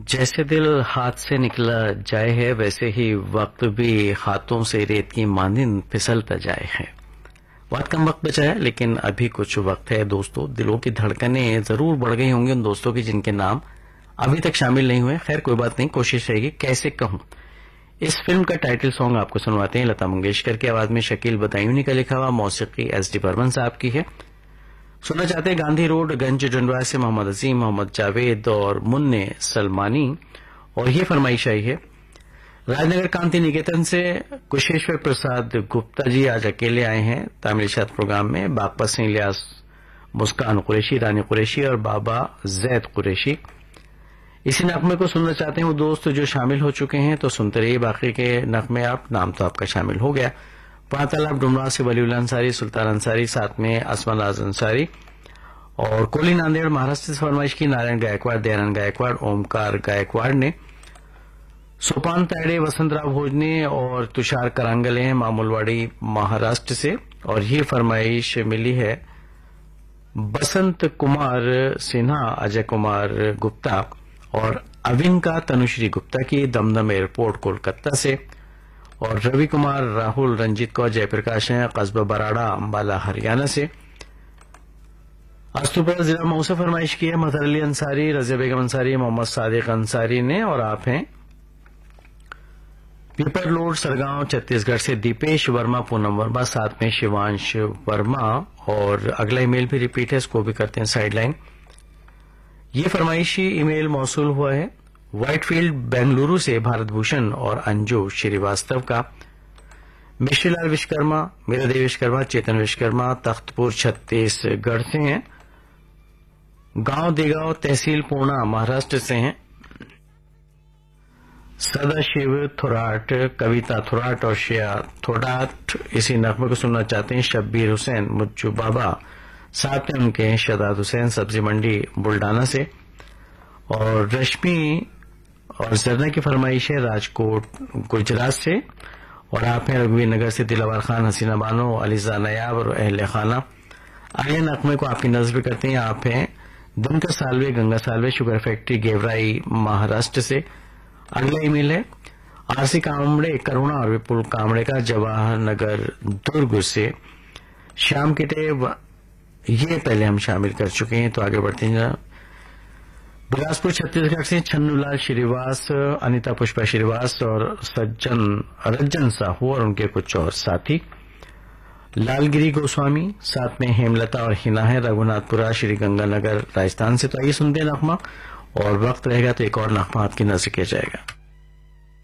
जैसे दिल हाथ से निकला जाए है, वैसे ही वक्त भी हाथों से रेत की मानिंद फिसलता जाए है। बहुत कम वक्त बचा है, लेकिन अभी कुछ वक्त है दोस्तों। दिलों की धड़कनें जरूर बढ़ गई होंगी उन दोस्तों की जिनके नाम अभी तक शामिल नहीं हुए। खैर कोई बात नहीं, कोशिश रहेगी। कैसे कहूं, इस फिल्म का टाइटल सॉन्ग आपको सुनवाते हैं। लता मंगेशकर की आवाज में शकील बदायूनी का लिखा हुआ, मौसीकी एस.डी. बर्मन साहब की है। सुनना चाहते हैं गांधी रोड गंज डंडवा से मोहम्मद अजीम, मोहम्मद जावेद और मुन्ने सलमानी। और ये फरमाइश आई है राजनगर कांति निकेतन से कुशेश्वर प्रसाद गुप्ता जी। आज अकेले आए हैं तामिल शाद प्रोग्राम में। बागपत से इलियास, मुस्कान कुरैशी, रानी कुरैशी और बाबा जैद कुरैशी। इसी नगमे को सुनना चाहते हैं वो दोस्त जो शामिल हो चुके हैं, तो सुनते रहिए बाकी के नगमे। आप नाम तो आपका शामिल हो गया। पातालाब डुमरा से वलीउल्लाह अंसारी, सुल्तान अंसारी, साथ में असमा नाज अंसारी और कोली नांदेड़ महाराष्ट्र से फरमाइश की। नारायण गायकवाड़, दयानंद गायकवाड़, ओमकार गायकवाड़ ने। सोपान तायडे, वसंतराव भोजने और तुषार करांगले हैं मामूलवाड़ी महाराष्ट्र से। और ये फरमाइश मिली है बसंत कुमार सिन्हा, अजय कुमार गुप्ता और अविंका तनुश्री गुप्ता की, दमदम एयरपोर्ट कोलकाता से। और रवि कुमार, राहुल, रंजीत कौर, जयप्रकाश हैं कस्बा बराड़ा, अंबाला हरियाणा से। अस्तुपुरा जिला मऊ से फरमाइश की है मजहर अली अंसारी, रजिया बेगम अंसारी, मोहम्मद सादिक अंसारी ने। और आप हैं पीपर रोड सरगांव छत्तीसगढ़ से दीपेश वर्मा, पूनम वर्मा, साथ में शिवांश वर्मा। और अगला ईमेल भी रिपीट है, इसको भी करते हैं साइडलाइन। ये फरमाइशी ईमेल मौसूल हुआ है व्हाइटफील्ड बेंगलुरु से भारत भूषण और अंजू श्रीवास्तव का। मिश्रीलाल विश्वकर्मा, मीरादेवी विश्वकर्मा, चेतन विश्वकर्मा तख्तपुर छत्तीसगढ़ से हैं। गांव देगांव तहसील पूर्णा महाराष्ट्र से हैं। सदाशिव थोराट, कविता थोराट और श्रेया थोराट इसी नगमे को सुनना चाहते हैं। शब्बीर हुसैन, मुज्जू बाबा, साथ में उनके हैं शदाद हुसैन, सब्जी मंडी बुल्डाना से। और रश्मि और जरना की फरमाइश है राजकोट गुजरात से। और आप हैं रघुवीर नगर से दिलावर खान, हसीना बानो, अलीजा नयाब और अहले खाना। आगे नगमे को आपकी नजर करते हैं। आप हैं दिनकर सालवे, गंगा सालवे, शुगर फैक्ट्री गेवराई महाराष्ट्र से। अगला ईमेल है आरसी कामड़े करुणा और विपुल कामड़े का, जवाहर नगर दुर्ग से। शाम के टे ये पहले हम शामिल कर चुके हैं, तो आगे बढ़ते हैं। बिलासपुर छत्तीसगढ़ से छन्नूलाल श्रीवास, अनिता पुष्पा श्रीवास और रज्जन साहू और उनके कुछ और साथी। लालगिरी गोस्वामी, साथ में हेमलता और हिना है रघुनाथपुरा श्रीगंगानगर राजस्थान से। तो आइए सुनते हैं नगमा, और वक्त रहेगा तो एक और नगमा आपकी नजर किया जाएगा।